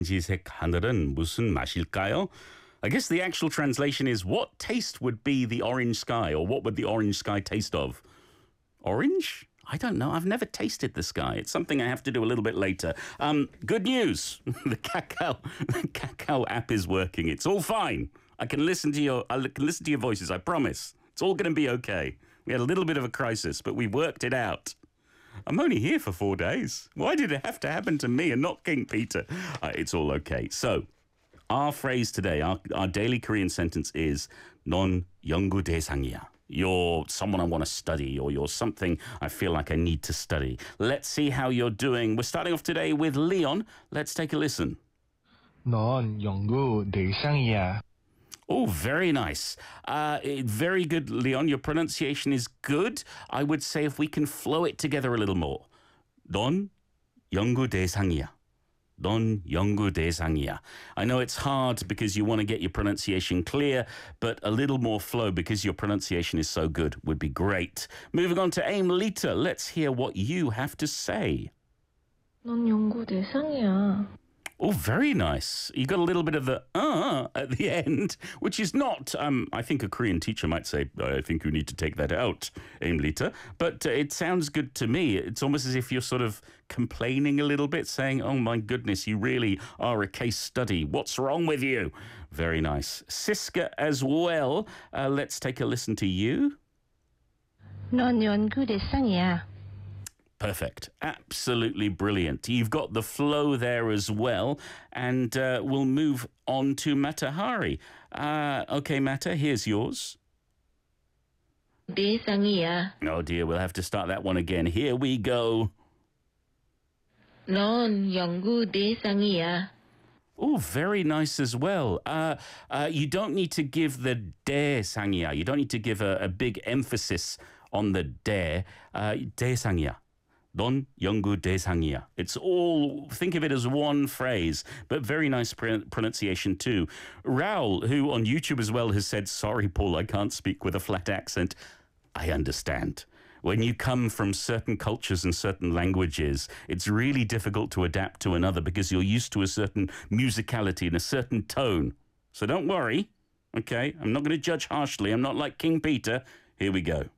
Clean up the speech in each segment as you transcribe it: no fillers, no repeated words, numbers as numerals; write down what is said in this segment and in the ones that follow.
오렌지색 하늘은 무슨 맛일까요? I guess the actual translation is what taste would be the orange sky, or what would the orange sky taste of? Orange? I don't know. I've never tasted the sky. It's something I have to do a little bit later. Good news. the Kakao app is working. It's all fine. I can listen to your voices. I promise. It's all going to be okay. We had a little bit of a crisis, but we worked it out. I'm only here for 4 days. Why did it have to happen to me and not King Peter? It's all okay. So, our phrase today, our daily Korean sentence is 넌 연구 대상이야. You're someone I want to study, or you're something I feel like I need to study. Let's see how you're doing. We're starting off today with Leon. Let's take a listen. 넌 연구 대상이야. Oh, very nice. Very good, Leon. Your pronunciation is good. I would say if we can flow it together a little more. 넌 연구 대상이야. 넌 연구 대상이야. I know it's hard because you want to get your pronunciation clear, but a little more flow because your pronunciation is so good would be great. Moving on to Aim Lita, let's hear what you have to say. 넌 연구 대상이야. Oh, very nice. You got a little bit of the at the end, which is not, I think a Korean teacher might say, I think you need to take that out, Aimlita. But it sounds good to me. It's almost as if you're sort of complaining a little bit, saying, oh my goodness, you really are a case study. What's wrong with you? Very nice. Siska as well. Let's take a listen to you. 넌 연구 대상이야. Perfect. Absolutely brilliant. You've got the flow there as well. And we'll move on to Matahari. Okay, Mata, here's yours. 대상이야. Oh dear, we'll have to start that one again. Here we go. 넌 연구 대상이야. Oh, very nice as well. You don't need to give the 대상이야. You don't need to give a big emphasis on the 대상이야. 넌 연구 대상이야. It's all, think of it as one phrase, but very nice pronunciation too. Raul, who on YouTube as well has said, sorry, Paul, I can't speak with a flat accent. I understand. When you come from certain cultures and certain languages, it's really difficult to adapt to another because you're used to a certain musicality and a certain tone. So don't worry, okay? I'm not going to judge harshly. I'm not like King Peter. Here we go.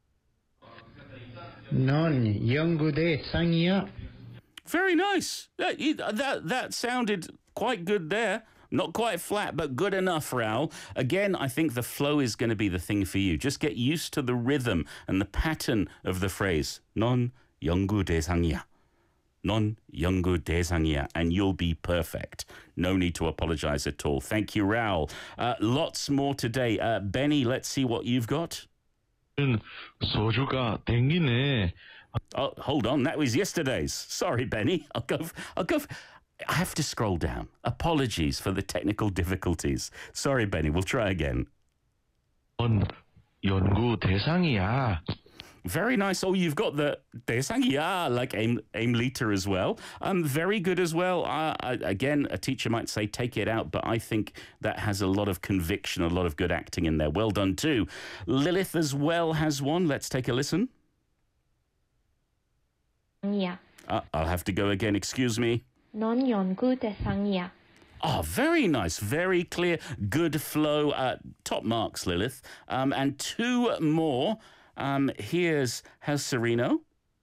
넌 연구 대상이야. Very nice. That sounded quite good there. Not quite flat, but good enough, Raul. Again, I think the flow is going to be the thing for you. Just get used to the rhythm and the pattern of the phrase. 넌 연구 대상이야. 넌 연구 대상이야. And you'll be perfect. No need to apologize at all. Thank you, Raul. Lots more today. Benny, let's see what you've got. 소주가 땡기네. Oh, hold on. That was yesterday's. Sorry, Benny. I'll go. I have to scroll down. Apologies for the technical difficulties. Sorry, Benny. We'll try again. 넌 연구 대상이야. Very nice. Oh, you've got the 대상이야, like Aimlita as well. Very good as well. Again, a teacher might say take it out, but I think that has a lot of conviction, a lot of good acting in there. Well done too. Lilith as well has one. Let's take a listen. 아니야. I'll have to go again. Excuse me. 넌 연구 대상이야. Oh, very nice. Very clear. Good flow. Top marks, Lilith. And two more. Here's Sereno.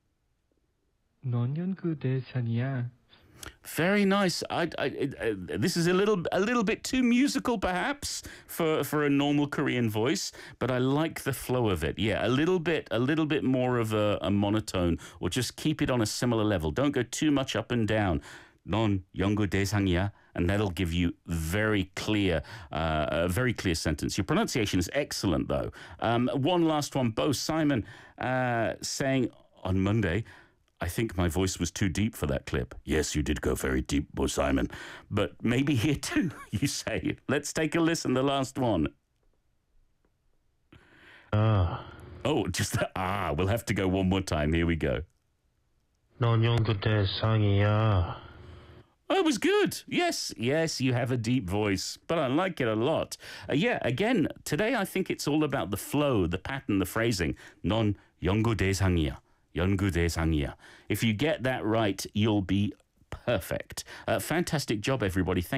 넌 연구 대상이야. Very nice. This is a little bit too musical, perhaps, for a normal Korean voice, but I like the flow of it. Yeah, a little bit more of a monotone, or just keep it on a similar level. Don't go too much up and down. 넌 연구 대상이야, and that'll give you a very clear sentence. Your pronunciation is excellent, though. One last one, Bo Simon saying on Monday, I think my voice was too deep for that clip. Yes, you did go very deep, Bo Simon. But maybe here too, you say. Let's take a listen, the last one. Oh, just the we'll have to go one more time. Here we go. 넌 연구 대상이야. Oh, it was good. Yes, you have a deep voice, but I like it a lot. Yeah, again, today I think it's all about the flow, the pattern, the phrasing. 넌 연구 대상이야. 연구 대상이야. If you get that right, you'll be perfect. Fantastic job, everybody. Thank